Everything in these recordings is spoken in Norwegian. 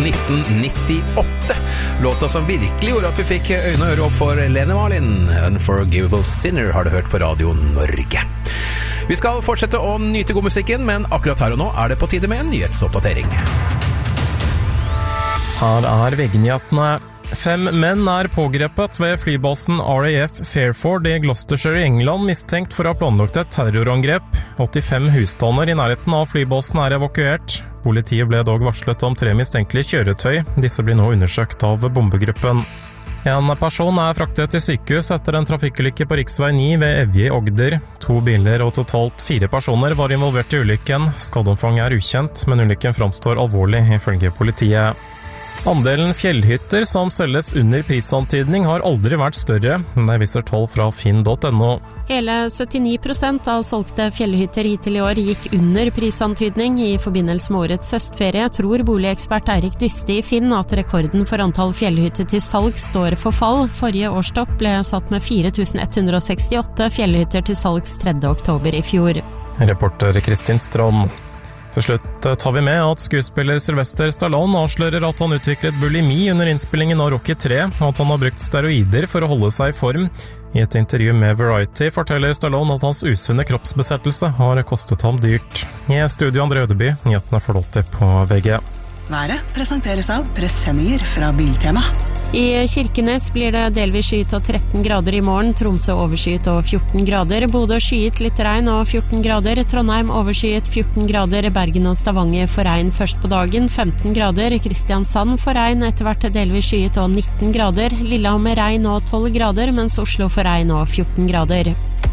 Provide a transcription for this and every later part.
1998. Låta som virkelig gjorde at vi fikk øyne og øre opp for Lene Marlin. Unforgivable Sinner har du hørt på Radio Norge. Vi skal fortsette å nyte god musikken, men akkurat her og nå er det på tide med en nyhetsoppdatering. Her VG-nyhetene. 5 menn er pågrepet ved flybasen RAF Fairford i Gloucestershire i England, mistenkt for å ha planlagt et terrorangrep. 85 husstander i nærheten av flybasen er evakuert. Politiet ble dog varslet om 3 mistenkelige kjøretøy. Disse blir nå undersøkt av bombegruppen. En person er fraktet til sykehus etter en trafikkulykke på riksvei 9 ved Evje i Ogder. 2 biler og totalt 4 personer var involvert i ulykken. Skadeomfanget er ukjent, men ulykken framstår alvorlig ifølge politiet. Andelen fjellhytter som selges under prisantydning har aldri vært større, det viser tall fra finn.no. Hele 79% av solgte fjellhytter hittil i år gikk under prisantydning. I forbindelse med årets høstferie tror boligekspert Eirik Dyste i Finn at rekorden for antall fjellhytter til salg står for fall. Forrige årstopp ble satt med 4168 fjellhytter til salgs 3. oktober i fjor. Reporter Kristin Strand. Til slutt tar vi med at skuespiller Sylvester Stallone avslører at han utviklet bulimi under innspillingen av Rocky 3, og at han har brukt steroider for å holde seg i form. I et intervju med Variety forteller Stallone at hans usunne kroppsbesettelse har kostet ham dyrt. I studio André Ødeby, nyhetene får låte på VG. Været presenteres av presenninger fra Biltema. I Kirkenes blir det delvis skyet og 13 grader i morgen, Tromsø overskyet og 14 grader, Bodø skyet litt regn og 14 grader, Trondheim overskyet 14 grader, Bergen og Stavanger får regn først på dagen, 15 grader, Kristiansand får regn etter hvert delvis skyet og 19 grader, Lillehammer regn og 12 grader, mens Oslo får regn og 14 grader.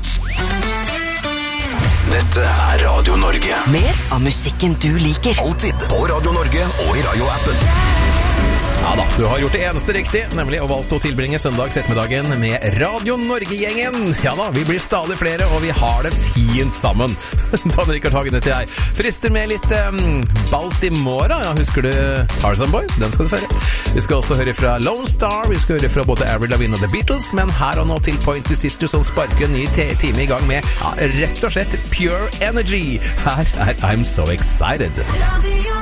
Dette er Radio Norge. Mer av musikken du liker. Alltid på Radio Norge og i radioappen. Ja da, du har gjort det eneste riktig, nemlig å valgt å tilbringe søndags ettermiddagen med Radio Norge-gjengen. Ja da, vi blir stadig flere, og vi har det fint sammen. Dan Rikard Hagen heter jeg. Frister med litt Baltimore, ja, husker du Tarzan Boy? Den skal du føre. Vi skal også høre fra Lone Star, vi skal høre fra både Avril Lavigne og The Beatles, men her og nå til Pointer Sisters som sparker en ny time i gang med, ja, rett og slett Pure Energy. Her er I'm So Excited. Radio